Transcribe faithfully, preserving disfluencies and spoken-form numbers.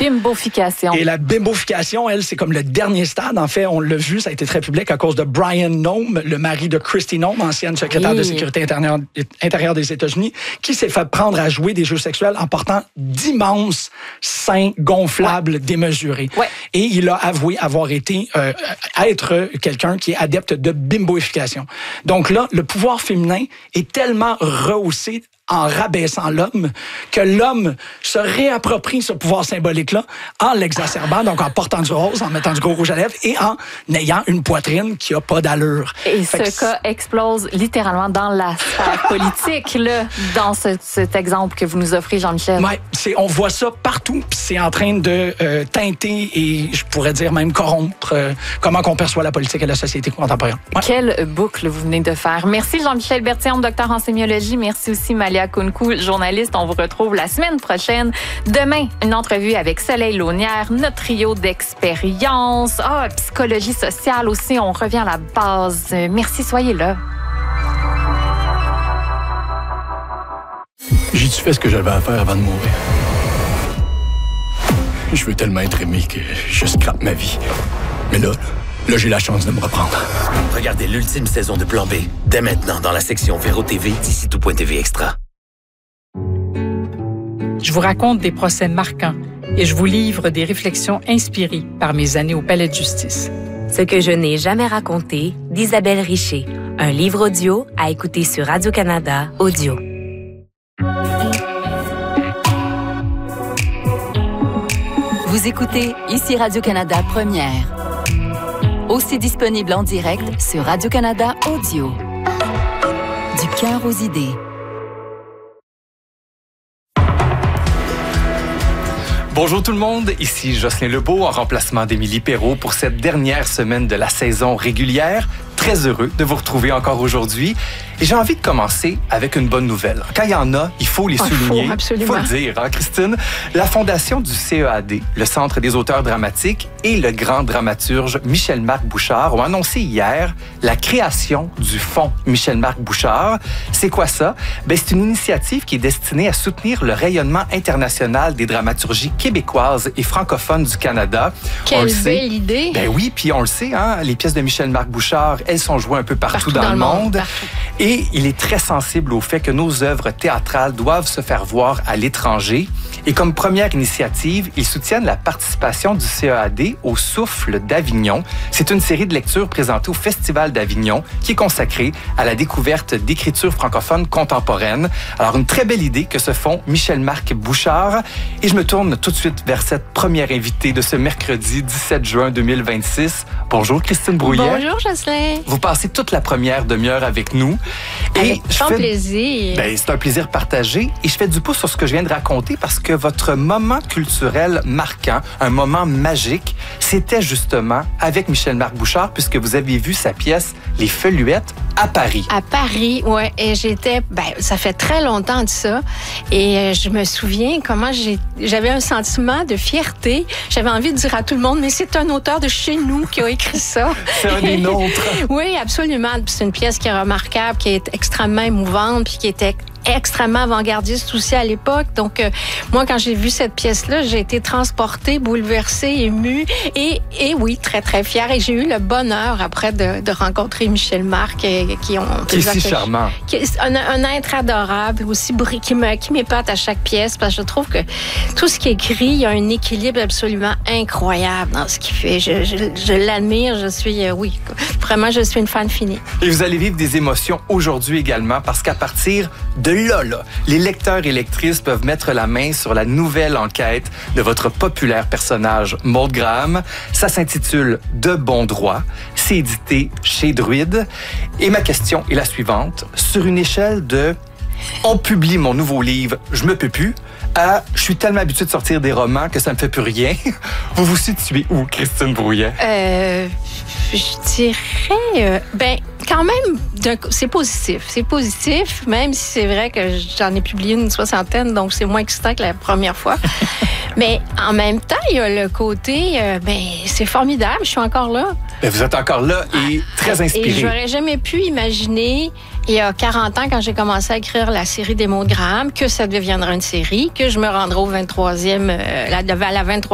bimbofication. Et la bimbofication, elle, c'est comme le dernier stade. En fait, on l'a vu, ça a été très public à cause de Brian Noem, le mari de Kristi Noem, ancienne secrétaire oui. de sécurité intérieure, intérieure des États-Unis, qui s'est fait prendre à jouer des jeux sexuels en portant d'immenses seins gonflables ouais. démesurés. Ouais. Et il a avoué avoir été euh, être quelqu'un qui est adepte de bimboification. Donc là, le pouvoir féminin est tellement rehaussé en rabaissant l'homme, que l'homme se réapproprie ce pouvoir symbolique-là en l'exacerbant, donc en portant du rose, en mettant du gros rouge à lèvres et en ayant une poitrine qui n'a pas d'allure. Et fait ce cas explose littéralement dans la sphère politique, là, dans ce, cet exemple que vous nous offrez, Jean-Michel. Oui, c'est, on voit ça partout, puis c'est en train de euh, teinter et, je pourrais dire même, corrompre euh, comment qu'on perçoit la politique et la société contemporaine. Ouais. Quelle boucle vous venez de faire. Merci Jean-Michel Berthiaume, docteur en sémiologie. Merci aussi Malia Kounkou, journaliste. On vous retrouve la semaine prochaine. Demain, une entrevue avec Soleil Launière, notre trio d'expérience. Ah, psychologie sociale aussi, on revient à la base. Merci, soyez là. J'ai-tu fait ce que j'avais à faire avant de mourir? Je veux tellement être aimé que je scrape ma vie. Mais là, là, j'ai la chance de me reprendre. Regardez l'ultime saison de Plan B, dès maintenant dans la section Véro T V d'ici tout point T V Extra. Je vous raconte des procès marquants et je vous livre des réflexions inspirées par mes années au Palais de justice. Ce que je n'ai jamais raconté d'Isabelle Richer. Un livre audio à écouter sur Radio-Canada Audio. Vous écoutez ici Radio-Canada Première. Aussi disponible en direct sur Radio-Canada Audio. Du cœur aux idées. Bonjour tout le monde, ici Jocelyn Lebeau en remplacement d'Émilie Perrault pour cette dernière semaine de la saison régulière. Très heureux de vous retrouver encore aujourd'hui. Et j'ai envie de commencer avec une bonne nouvelle. Quand il y en a, il faut les souligner. Il faut le dire, hein, Christine? La fondation du C E A D, le Centre des auteurs dramatiques, et le grand dramaturge Michel-Marc Bouchard ont annoncé hier la création du Fonds Michel-Marc Bouchard. C'est quoi ça? Ben, c'est une initiative qui est destinée à soutenir le rayonnement international des dramaturgies québécoises et francophones du Canada. Quelle belle idée! Ben oui, puis on le sait, hein, les pièces de Michel-Marc Bouchard, elles sont jouées un peu partout, partout dans, dans le monde. monde. Et il est très sensible au fait que nos œuvres théâtrales doivent se faire voir à l'étranger. Et comme première initiative, ils soutiennent la participation du C E A D au Souffle d'Avignon. C'est une série de lectures présentées au Festival d'Avignon qui est consacrée à la découverte d'écriture francophone contemporaine. Alors, une très belle idée que se font Michel-Marc Bouchard. Et je me tourne tout de suite vers cette première invitée de ce mercredi dix-sept juin deux mille vingt-six. Bonjour, Christine Brouillet. Bonjour, Jocelyn. Vous passez toute la première demi-heure avec nous. Avec grand fais, plaisir. Ben, c'est un plaisir partagé. Et je fais du pouce sur ce que je viens de raconter parce que votre moment culturel marquant, un moment magique, c'était justement avec Michel-Marc Bouchard puisque vous avez vu sa pièce Les Feluettes à Paris. À Paris, oui. Et j'étais, ben, ça fait très longtemps de ça. Et je me souviens comment j'ai, j'avais un sentiment de fierté. J'avais envie de dire à tout le monde, mais c'est un auteur de chez nous qui a écrit ça. C'est un des nôtres. Oui, absolument. C'est une pièce qui est remarquable, qui est extrêmement émouvante, puis qui était extrêmement avant-gardiste aussi à l'époque. Donc, euh, moi, quand j'ai vu cette pièce-là, j'ai été transportée, bouleversée, émue et, et oui, très, très fière. Et j'ai eu le bonheur, après, de, de rencontrer Michel-Marc, et, qui ont... Qui est si charmant. Qui est un, un être adorable, aussi qui, me, qui m'épate à chaque pièce, parce que je trouve que tout ce qu'il écrit, il y a un équilibre absolument incroyable dans ce qu'il fait. Je, je, je l'admire, je suis, euh, oui, vraiment, je suis une fan finie. Et vous allez vivre des émotions aujourd'hui également, parce qu'à partir de là, là, les lecteurs et lectrices peuvent mettre la main sur la nouvelle enquête de votre populaire personnage Maud Graham. Ça s'intitule De bon droit. C'est édité chez Druide. Et ma question est la suivante. Sur une échelle de « On publie mon nouveau livre, je me peux plus » à « Je suis tellement habituée de sortir des romans que ça me fait plus rien », vous vous situez où, Christine Brouillet? Euh, je dirais... Euh, ben, quand même, c'est positif. C'est positif, même si c'est vrai que j'en ai publié une soixantaine, donc c'est moins excitant que la première fois. Mais en même temps, il y a le côté, euh, ben, c'est formidable, je suis encore là. Ben, vous êtes encore là et très inspirée. Et j'aurais jamais pu imaginer, il y a quarante ans, quand j'ai commencé à écrire la série des Maud Graham, que ça deviendrait une série, que je me rendrais au vingt-troisième, euh, la, à la vingt-troisième